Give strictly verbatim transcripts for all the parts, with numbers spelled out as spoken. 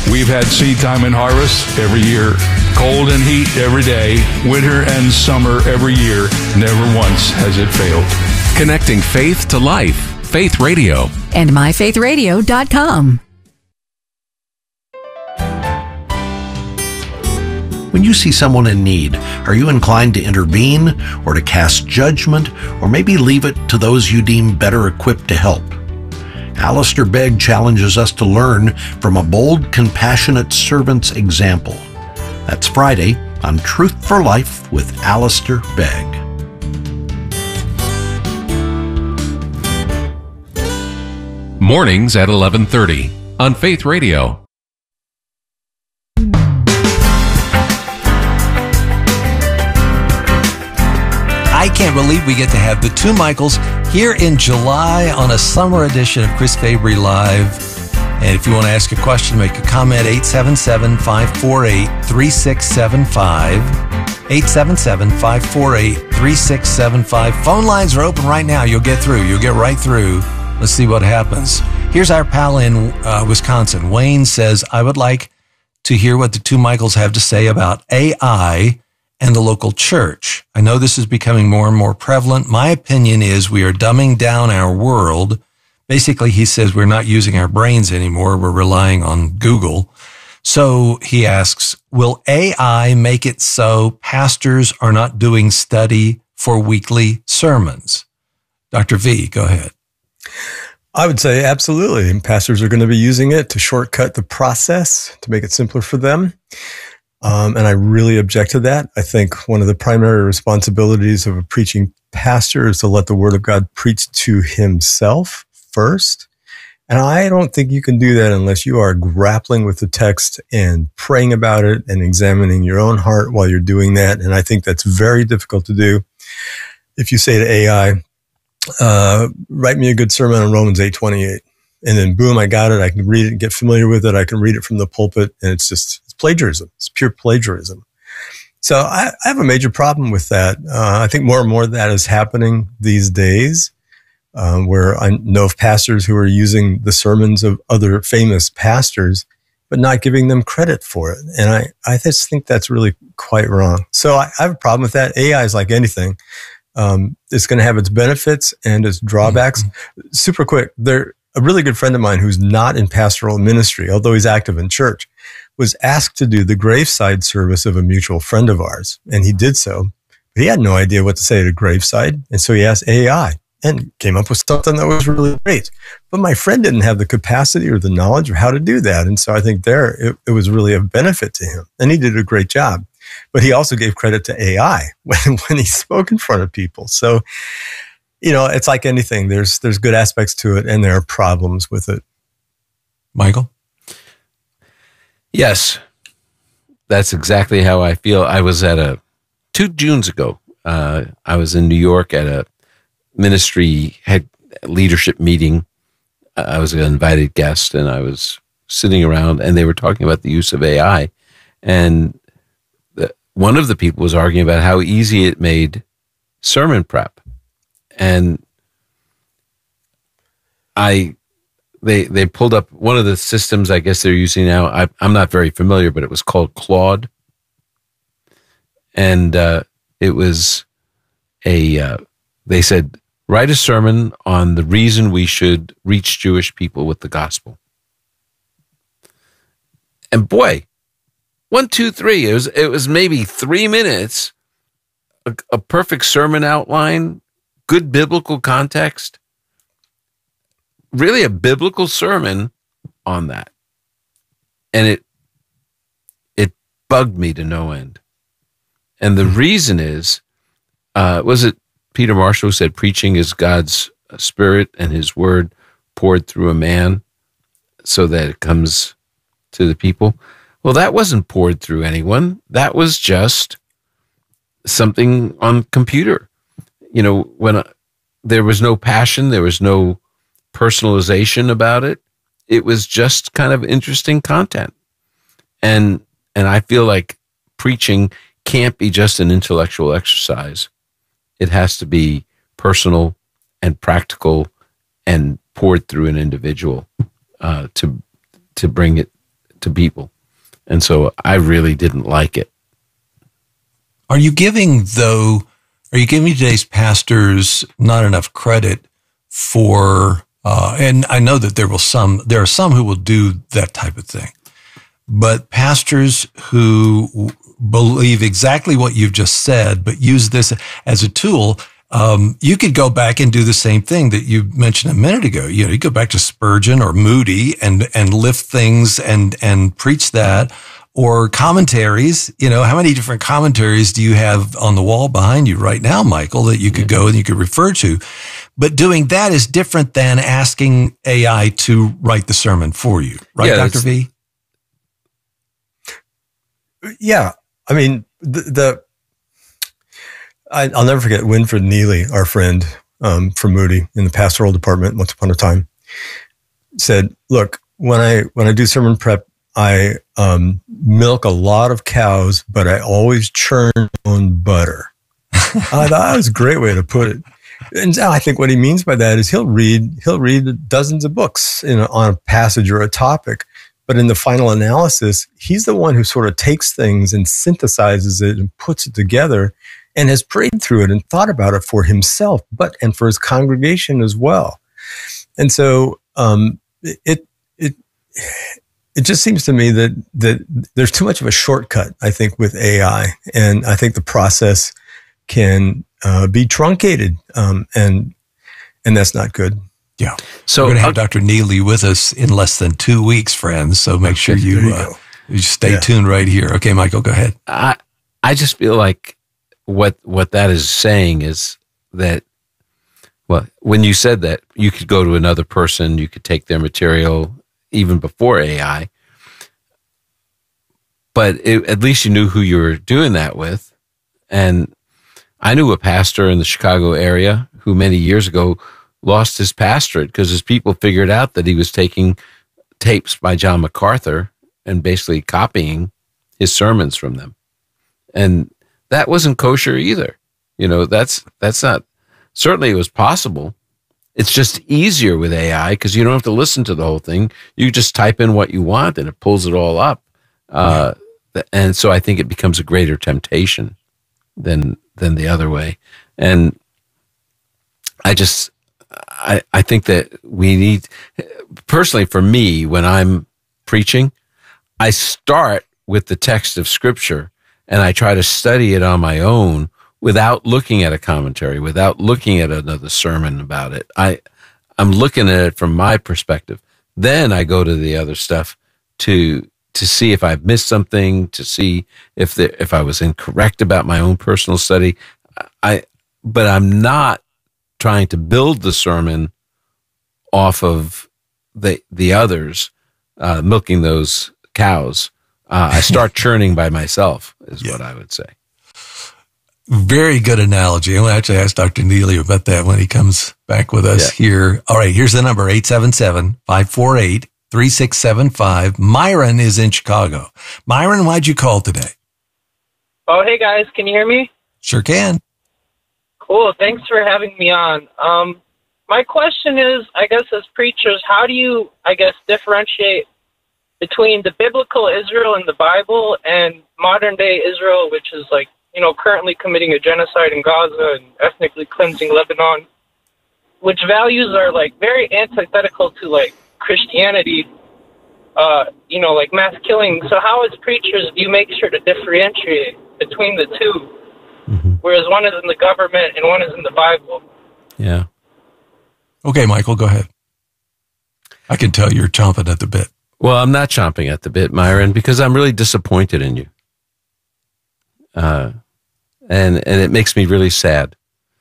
We've had seed time and harvest every year, cold and heat every day, winter and summer every year. Never once has it failed. Connecting faith to life. Faith Radio. And my faith radio dot com. When you see someone in need, are you inclined to intervene or to cast judgment, or maybe leave it to those you deem better equipped to help? Alistair Begg challenges us to learn from a bold, compassionate servant's example. That's Friday on Truth for Life with Alistair Begg. Mornings at eleven thirty on Faith Radio. I can't believe we get to have the two Michaels here in July on a summer edition of Chris Fabry Live. And if you want to ask a question, make a comment, eight seven seven, five four eight, three six seven five. eight seven seven, five four eight, three six seven five. Phone lines are open right now. You'll get through. You'll get right through. Let's see what happens. Here's our pal in uh, Wisconsin. Wayne says, I would like to hear what the two Michaels have to say about A I and the local church. I know this is becoming more and more prevalent. My opinion is we are dumbing down our world. Basically, he says we're not using our brains anymore. We're relying on Google. So he asks, will A I make it so pastors are not doing study for weekly sermons? Doctor V, go ahead. I would say absolutely. And pastors are going to be using it to shortcut the process, to make it simpler for them. Um, and I really object to that. I think one of the primary responsibilities of a preaching pastor is to let the Word of God preach to himself first. And I don't think you can do that unless you are grappling with the text and praying about it and examining your own heart while you're doing that. And I think that's very difficult to do. If you say to A I, uh, write me a good sermon on Romans eight twenty-eight, and then boom, I got it. I can read it and get familiar with it. I can read it from the pulpit, and it's just, it's plagiarism. It's pure plagiarism. So I, I have a major problem with that. Uh, I think more and more of that is happening these days, um, where I know of pastors who are using the sermons of other famous pastors, but not giving them credit for it. And I, I just think that's really quite wrong. So I, I have a problem with that. A I is like anything. Um, it's going to have its benefits and its drawbacks. Mm-hmm. Super quick. There, a really good friend of mine who's not in pastoral ministry, although he's active in church, was asked to do the graveside service of a mutual friend of ours. And he did so, but he had no idea what to say at graveside. And so he asked A I and came up with something that was really great. But my friend didn't have the capacity or the knowledge of how to do that. And so I think there, it, it was really a benefit to him. And he did a great job. But he also gave credit to A I when, when he spoke in front of people. So, you know, it's like anything. There's there's good aspects to it, and there are problems with it. Michael? Yes, that's exactly how I feel. I was at a, two Junes ago, uh, I was in New York at a ministry head leadership meeting. I was an invited guest, and I was sitting around, and they were talking about the use of A I. And the, one of the people was arguing about how easy it made sermon prep. And I, they they pulled up one of the systems I guess they're using now. I, I'm not very familiar, but it was called Claude. And uh, it was a, uh, they said, write a sermon on the reason we should reach Jewish people with the gospel. And boy, one, two, three, it was, it was maybe three minutes, a, a perfect sermon outline, good biblical context, really a biblical sermon on that. And it, it bugged me to no end. And the reason is, uh, was it Peter Marshall who said preaching is God's spirit and his word poured through a man so that it comes to the people? Well, that wasn't poured through anyone. That was just something on computer. You know, when uh, there was no passion, there was no personalization about it. It was just kind of interesting content. And and I feel like preaching can't be just an intellectual exercise. It has to be personal and practical and poured through an individual uh, to to bring it to people. And so I really didn't like it. Are you giving, though, are you giving today's pastors not enough credit for, uh, and I know that there will some, there are some who will do that type of thing, but pastors who believe exactly what you've just said, but use this as a tool. Um, you could go back and do the same thing that you mentioned a minute ago. You know, you go back to Spurgeon or Moody and, and lift things and, and preach that, or commentaries. You know, how many different commentaries do you have on the wall behind you right now, Michael, that you could go and you could refer to? But doing that is different than asking A I to write the sermon for you. Right, Yeah, Doctor it's- V? Yeah. I mean, the, the I, I'll never forget Winfred Neely, our friend um, from Moody in the pastoral department once upon a time, said, look, when I, when I do sermon prep, I um, milk a lot of cows, but I always churn on butter. I thought that was a great way to put it. And I think what he means by that is he'll read, he'll read dozens of books in a, on a passage or a topic. But in the final analysis, he's the one who sort of takes things and synthesizes it and puts it together and has prayed through it and thought about it for himself, but and for his congregation as well. And so um, it it it just seems to me that that there's too much of a shortcut, I think, with A I, and I think the process can uh, be truncated, um, and and that's not good. Yeah. So we're going to have uh, Doctor Neely with us in less than two weeks, friends. So make sure you, There you uh, go. you stay Yeah. tuned right here. Okay, Michael, go ahead. I I just feel like what what that is saying is that, well, when you said that, you could go to another person, you could take their material even before A I, but it, at least you knew who you were doing that with. And I knew a pastor in the Chicago area who many years ago lost his pastorate because his people figured out that he was taking tapes by John MacArthur and basically copying his sermons from them. And that wasn't kosher either. You know, that's, that's not, certainly it was possible. It's just easier with A I because you don't have to listen to the whole thing. You just type in what you want and it pulls it all up. Uh, and so I think it becomes a greater temptation than, than the other way. And I just, I, I think that we need, personally for me, when I'm preaching, I start with the text of Scripture and I try to study it on my own without looking at a commentary, without looking at another sermon about it. I, I'm looking at it from my perspective. Then I go to the other stuff to to see if I've missed something, to see if the, if I was incorrect about my own personal study. I, but I'm not trying to build the sermon off of the the others, uh, milking those cows. Uh, I start churning by myself, is Yeah. what I would say. Very good analogy. I'm going to actually ask Doctor Neely about that when he comes back with us Yeah. here. All right, here's the number, eight seven seven, five four eight, three six seven five. Myron is in Chicago. Myron, why'd you call today? Oh, hey guys, can you hear me? Sure can. Cool, thanks for having me on. Um, my question is, I guess as preachers, how do you, I guess, differentiate between the biblical Israel in the Bible and modern day Israel, which is like, you know, currently committing a genocide in Gaza and ethnically cleansing Lebanon, which values are like very antithetical to like Christianity, uh, you know, like mass killing. So how as preachers do you make sure to differentiate between the two, Mm-hmm. whereas one is in the government and one is in the Bible? Yeah. Okay, Michael, go ahead. I can tell you're chomping at the bit. Well, I'm not chomping at the bit, Myron, because I'm really disappointed in you. Uh, and and it makes me really sad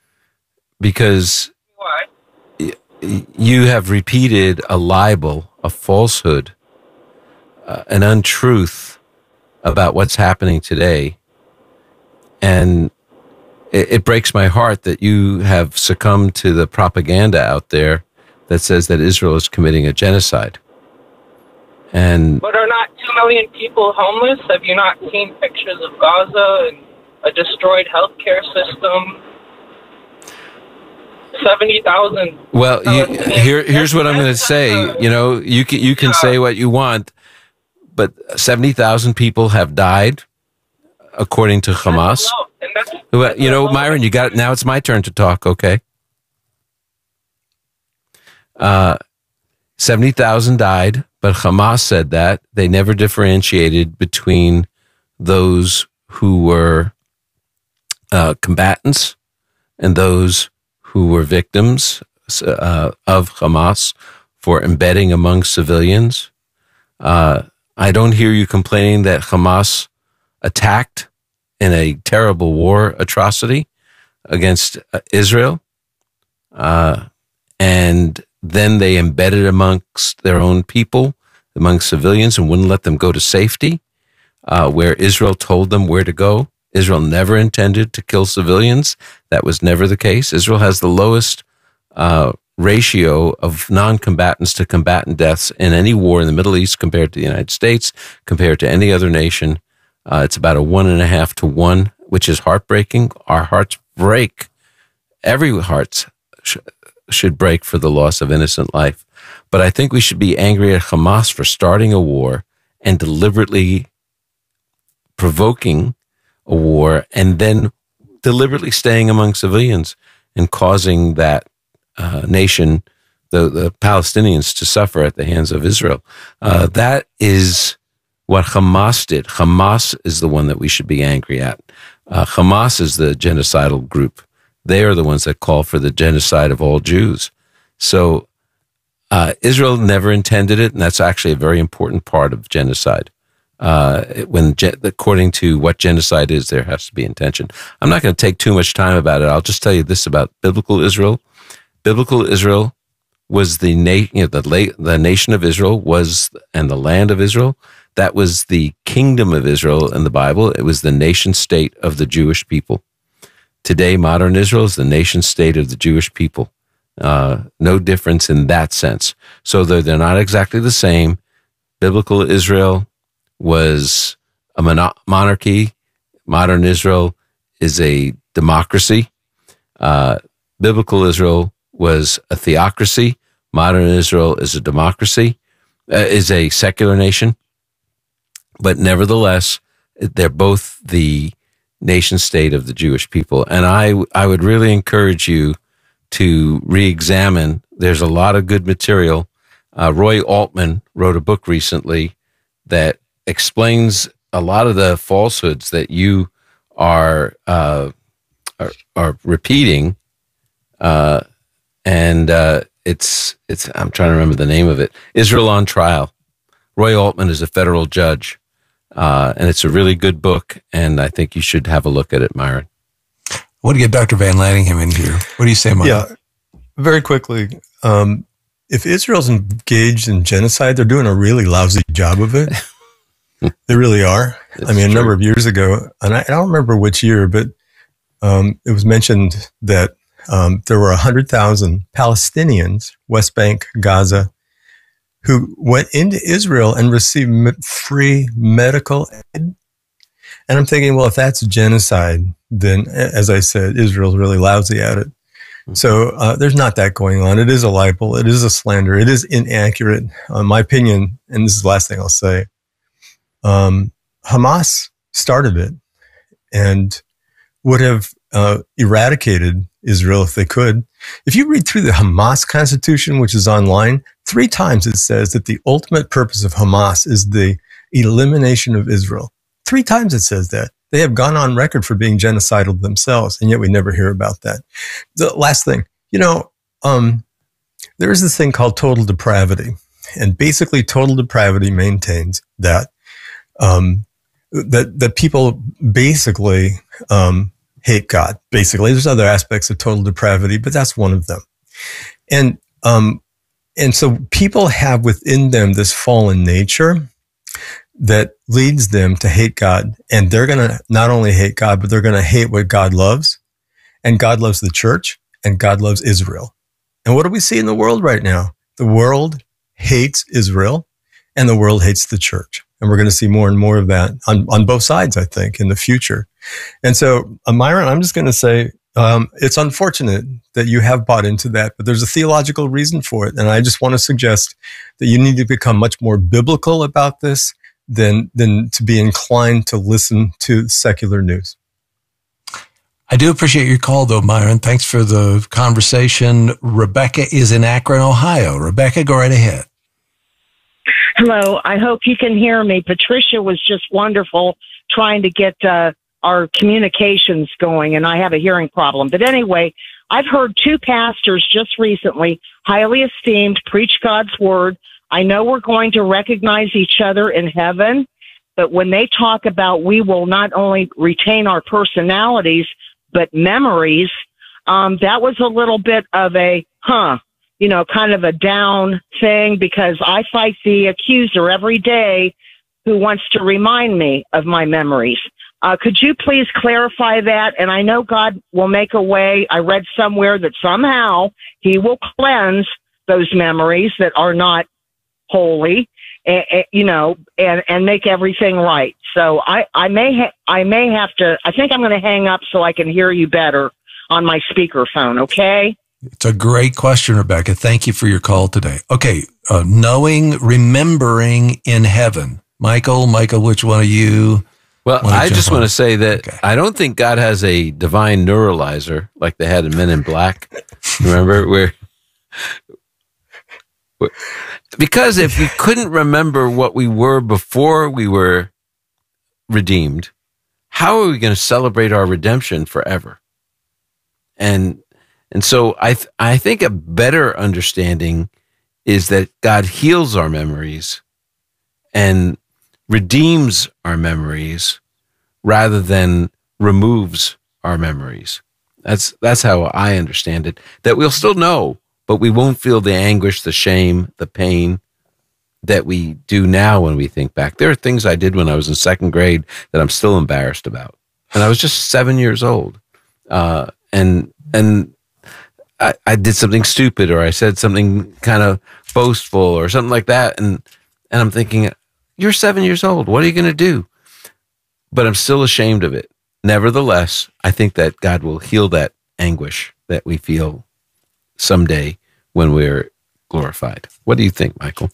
because Why? y- you have repeated a libel, a falsehood, uh, an untruth about what's happening today. And it, it breaks my heart that you have succumbed to the propaganda out there that says that Israel is committing a genocide. And But are not two million people homeless? Have you not seen pictures of Gaza and a destroyed healthcare system? seventy thousand. well, you, here here's what I'm going to say. You know, you can you can say what you want, but seventy thousand people have died, according to Hamas. And that's, Well, you know, Myron, you got it. Now it's my turn to talk, okay? Uh, seventy thousand died, but Hamas said that. They never differentiated between those who were uh, combatants and those who were victims uh, of Hamas for embedding among civilians. Uh, I don't hear you complaining that Hamas attacked in a terrible war atrocity against uh, Israel. Uh, and then they embedded amongst their own people, among civilians, and wouldn't let them go to safety, uh, where Israel told them where to go. Israel never intended to kill civilians. That was never the case. Israel has the lowest uh, ratio of non-combatants to combatant deaths in any war in the Middle East compared to the United States, compared to any other nation. Uh, it's about a one and a half to one, which is heartbreaking. Our hearts break. Every heart sh- should break for the loss of innocent life. But I think we should be angry at Hamas for starting a war and deliberately provoking a war and then deliberately staying among civilians and causing that uh, nation, the, the Palestinians, to suffer at the hands of Israel. Uh, that is what Hamas did. Hamas is the one that we should be angry at. Uh, Hamas is the genocidal group. They are the ones that call for the genocide of all Jews. So uh, Israel never intended it, and that's actually a very important part of genocide. Uh, when, according to what genocide is, there has to be intention. I'm not going to take too much time about it. I'll just tell you this about biblical Israel. Biblical Israel was the na- you know, the, la- the nation of Israel was, and the land of Israel. That was the kingdom of Israel in the Bible. It was the nation state of the Jewish people. Today, modern Israel is the nation state of the Jewish people. Uh, no difference in that sense. So they're, they're not exactly the same. Biblical Israel was a mono- monarchy. Modern Israel is a democracy. Uh, biblical Israel was a theocracy. Modern Israel is a democracy, uh, is a secular nation. But nevertheless, they're both the nation state of the Jewish people. And I, I would really encourage you to re-examine. There's a lot of good material. Uh, Roy Altman wrote a book recently that explains a lot of the falsehoods that you are uh, are, are repeating, uh, and uh, it's it's. I'm trying to remember the name of it. Israel on Trial. Roy Altman is a federal judge, uh, and it's a really good book. And I think you should have a look at it, Myron. I want to get Doctor Van Lanningham in here. What do you say, Myron? Yeah, very quickly. Um, if Israel's engaged in genocide, they're doing a really lousy job of it. They really are. It's I mean, true. A number of years ago, and I, I don't remember which year, but um, it was mentioned that um, there were one hundred thousand Palestinians, West Bank, Gaza, who went into Israel and received me- free medical aid. And I'm thinking, well, if that's genocide, then, as I said, Israel's really lousy at it. Mm-hmm. So uh, there's not that going on. It is a libel. It is a slander. It is inaccurate. Uh, my opinion, and this is the last thing I'll say, Um, Hamas started it and would have uh, eradicated Israel if they could. If you read through the Hamas Constitution, which is online, three times it says that the ultimate purpose of Hamas is the elimination of Israel. Three times it says that. They have gone on record for being genocidal themselves, and yet we never hear about that. The last thing, you know, um, there is this thing called total depravity, and basically total depravity maintains that Um, that, that people basically, um, hate God. Basically, there's other aspects of total depravity, but that's one of them. And, um, and so people have within them this fallen nature that leads them to hate God. And they're going to not only hate God, but they're going to hate what God loves. And God loves the church, and God loves Israel. And what do we see in the world right now? The world hates Israel, and the world hates the church. And we're going to see more and more of that on, on both sides, I think, in the future. And so, uh, Myron, I'm just going to say, um, it's unfortunate that you have bought into that, but there's a theological reason for it. And I just want to suggest that you need to become much more biblical about this. than than to be inclined to listen to secular news. I do appreciate your call, though, Myron. Thanks for the conversation. Rebecca is in Akron, Ohio. Rebecca, go right ahead. Hello. I hope you can hear me. Patricia was just wonderful trying to get uh, our communications going, and I have a hearing problem. But anyway, I've heard two pastors just recently, highly esteemed, preach God's word. I know we're going to recognize each other in heaven, but when they talk about we will not only retain our personalities, but memories, um, that was a little bit of a, huh, you know, kind of a down thing, because I fight the accuser every day who wants to remind me of my memories. Uh, could you please clarify that? And I know God will make a way. I read somewhere that somehow he will cleanse those memories that are not holy, uh, uh, you know, and, and make everything right. So I, I may, ha- I may have to, I think I'm going to hang up so I can hear you better on my speakerphone. Okay. It's a great question, Rebecca. Thank you for your call today. Okay. Uh, knowing, remembering in heaven. Michael, Michael, which one of you? Well, I just want to say that okay. I don't think God has a divine neuralizer like they had in Men in Black. Remember where, where? Because if we couldn't remember what we were before we were redeemed, how are we going to celebrate our redemption forever? And and so I th- I think a better understanding is that God heals our memories and redeems our memories rather than removes our memories. That's that's how I understand it. That we'll still know, but we won't feel the anguish, the shame, the pain that we do now when we think back. There are things I did when I was in second grade that I'm still embarrassed about. And I was just seven years old. Uh, and and I, I did something stupid, or I said something kind of boastful or something like that. And, and I'm thinking, you're seven years old. What are you going to do? But I'm still ashamed of it. Nevertheless, I think that God will heal that anguish that we feel someday when we're glorified. What do you think, Michael?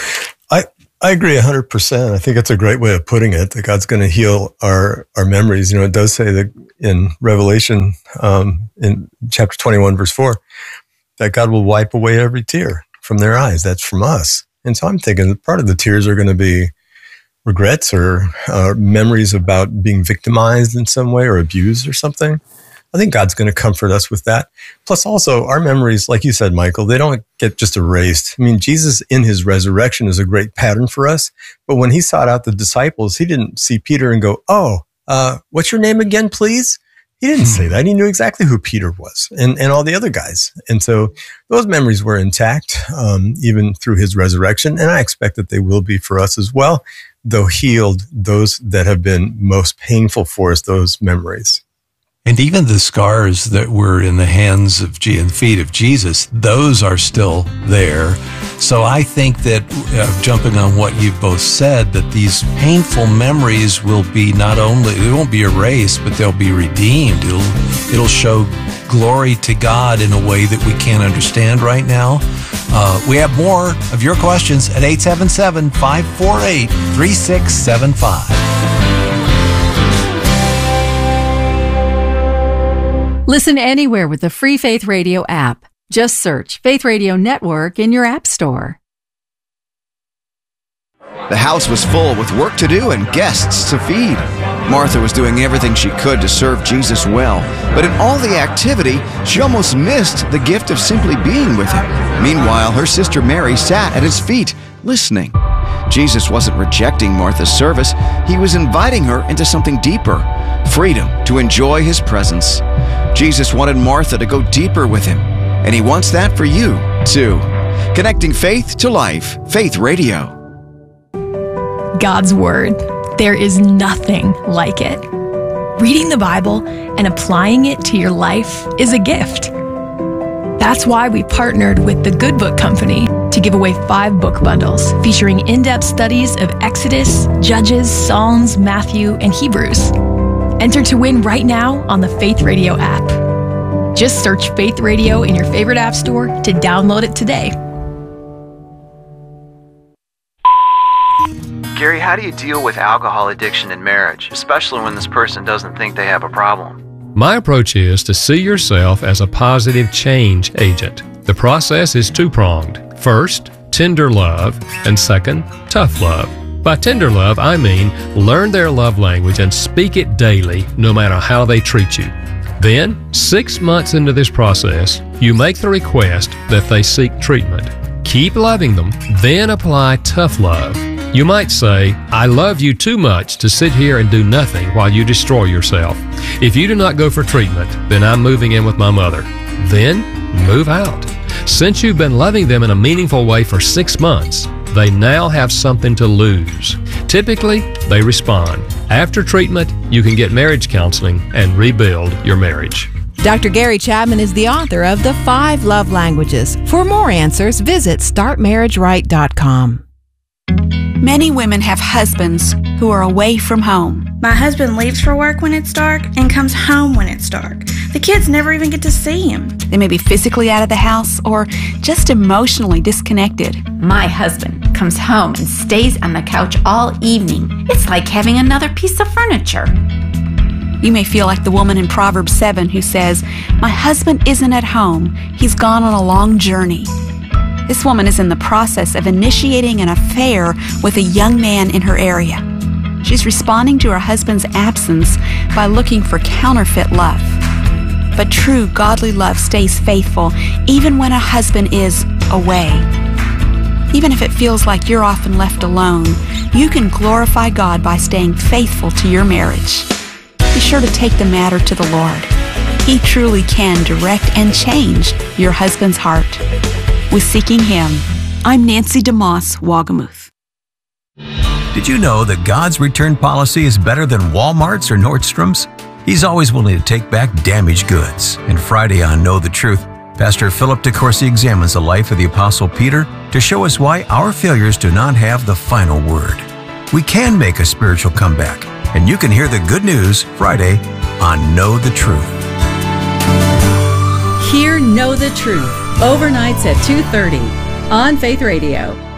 I, I agree one hundred percent. I think that's a great way of putting it, that God's going to heal our, our memories. You know, it does say that in Revelation, um, in chapter twenty-one, verse four, that God will wipe away every tear from their eyes. That's from us. And so I'm thinking that part of the tears are going to be regrets or uh, memories about being victimized in some way or abused or something. I think God's going to comfort us with that. Plus also our memories, like you said, Michael, they don't get just erased. I mean, Jesus in his resurrection is a great pattern for us. But when he sought out the disciples, he didn't see Peter and go, oh, uh, what's your name again, please? He didn't say that. He knew exactly who Peter was and, and all the other guys. And so those memories were intact, um, even through his resurrection. And I expect that they will be for us as well, though healed those that have been most painful for us, those memories. And even the scars that were in the hands of G and feet of Jesus, those are still there. So I think that, uh, jumping on what you've both said, that these painful memories will be not only, they won't be erased, but they'll be redeemed. It'll, it'll show glory to God in a way that we can't understand right now. Uh, we have more of your questions at eight seven seven, five four eight, three six seven five. Listen anywhere with the free Faith Radio app. Just search Faith Radio Network in your app store. The house was full with work to do and guests to feed. Martha was doing everything she could to serve Jesus well, but in all the activity, she almost missed the gift of simply being with him. Meanwhile, her sister Mary sat at his feet, listening. Jesus wasn't rejecting Martha's service. He was inviting her into something deeper, freedom to enjoy his presence. Jesus wanted Martha to go deeper with him, and he wants that for you, too. Connecting faith to life. Faith Radio. God's Word. There is nothing like it. Reading the Bible and applying it to your life is a gift. That's why we partnered with the Good Book Company to give away five book bundles featuring in-depth studies of Exodus, Judges, Psalms, Matthew, and Hebrews. Enter to win right now on the Faith Radio app. Just search Faith Radio in your favorite app store to download it today. Gary, how do you deal with alcohol addiction in marriage, especially when this person doesn't think they have a problem? My approach is to see yourself as a positive change agent. The process is two-pronged. First, tender love, and second, tough love. By tender love, I mean learn their love language and speak it daily, no matter how they treat you. Then, six months into this process, you make the request that they seek treatment. Keep loving them, then apply tough love. You might say, I love you too much to sit here and do nothing while you destroy yourself. If you do not go for treatment, then I'm moving in with my mother. Then, move out. Since you've been loving them in a meaningful way for six months, they now have something to lose. Typically, they respond. After treatment, you can get marriage counseling and rebuild your marriage. Doctor Gary Chapman is the author of The Five Love Languages. For more answers, visit start marriage right dot com. Many women have husbands who are away from home. My husband leaves for work when it's dark and comes home when it's dark. The kids never even get to see him. They may be physically out of the house or just emotionally disconnected. My husband comes home and stays on the couch all evening. It's like having another piece of furniture. You may feel like the woman in Proverbs seven who says, my husband isn't at home. He's gone on a long journey. This woman is in the process of initiating an affair with a young man in her area. She's responding to her husband's absence by looking for counterfeit love. But true godly love stays faithful even when a husband is away. Even if it feels like you're often left alone, you can glorify God by staying faithful to your marriage. Be sure to take the matter to the Lord. He truly can direct and change your husband's heart. With Seeking Him, I'm Nancy DeMoss, Wagamuth. Did you know that God's return policy is better than Walmart's or Nordstrom's? He's always willing to take back damaged goods. And Friday on Know the Truth, Pastor Philip DeCourcy examines the life of the Apostle Peter to show us why our failures do not have the final word. We can make a spiritual comeback, and you can hear the good news Friday on Know the Truth. Hear Know the Truth, overnights at two thirty on Faith Radio.